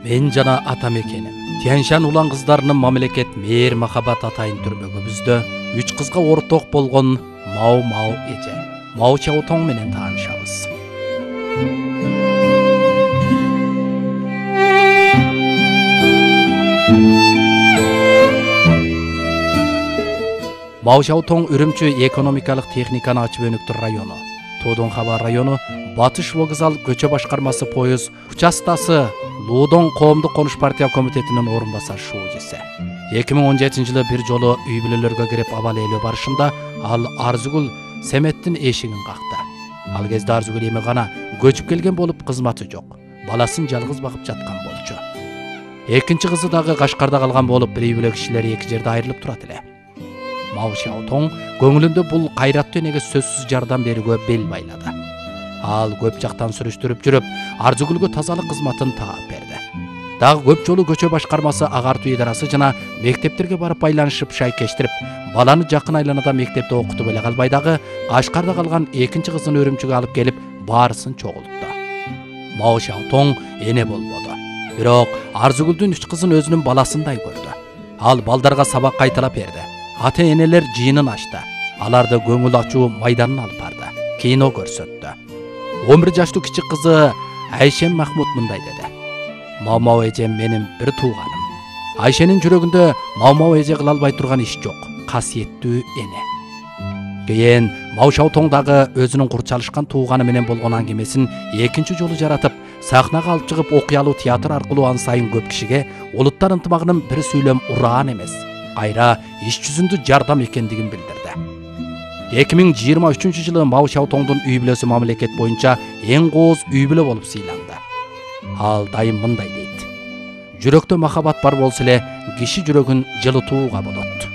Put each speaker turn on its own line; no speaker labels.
Мен жана ата мекеним. Тяньшан улан кыздарынын мамлекет мээр махабат атайын түрмөгүбүздө 3 кызга орток болгон Мао Мао эже Мао Чаотоң менен таанышабыз. Мао Чаотоң Үрүмчү экономикалык техниканы ачып өнүктүр району, Тодон Хаба району, Батыш вокзал көчө башкармасы поезд участасы Луудон коомдук конуш партия комитетинин орун басар шоужеси. 2017 жылы бир жолу үй бүлөлөргө кирип абал ээлөө барышында ал Арзугул Семеттин эшигин какты. Ал кезде Арзугул эми гана көчүп келген болуп кызматы жок. Баласын жалгыз багып жаткан болчу. Экинчи кызы дагы Кашкарда калган болуп, бир үй бүлө кишилери эки жерде айрылып турат эле. Мао Чаотоң көңүлүндө бул кайраттуу энеге сөзсүз жардам берүүгө бел байлады. Ал көп жактан сүрүштүрүп жүрүп, Арзугулгө тазалык кызматын таап берди. Дагы көп жолу көчө башкармасы агартуу идарасы жана мектептерге барып байланышып шай кештирип, баланы жакын айланада мектепте окутуп эле калбай дагы Кашкарда калган экинчи кызын Үрүмчүгө алып келип, баарысын чогултtu. Мао Чаотоң эне болбоду. Бирок Арзугулдун 3 кызын өзүнүн баласындай көрдү. Ал балдарга сабак кайталап берди. Ата-энелер жыйынын ачты. Аларды көңүл ачуу майданына алып барды. Кино көрсөттү. 11 жаштуу кичи кызы Айшем Махмуд мындай деди: Мао Мао эжем менин бир тууганым. Айшенин жүрөгүндө Мао Мао эже кыла албай турган иш жок. Касиеттүү эне. Кийин Мао Чаотоң дагы өзүнүн курчалышкан тууганы менен болгон аңгемесин экинчи жолу жаратып, сахнага алып чыгып окуялуу театр аркылуу ан сайын көп кишиге улуттар ынтымагынын бир сүйлөм ураан эмес, кайра иш жүзүндө жардам экендигин билдирди. 2023 жылы Мао Чаотоңдун үй бүлөсү мамлекет боюнча эң кооз үй бүлө болуп сыйланды. Ал дайым мындай дейт: жүрөктө махабат бар болсо эле, киши жүрөгүн жылытууга болот.